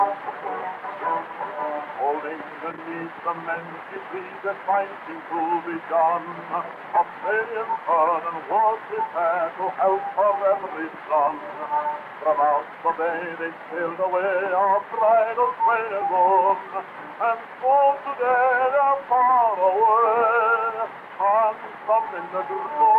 Holding beneath the mangy tree that fighting to be done, Australian sun and was prepared to help her every son. From out the bay they sailed away our bridal wagon, and so today they're far away, and some in the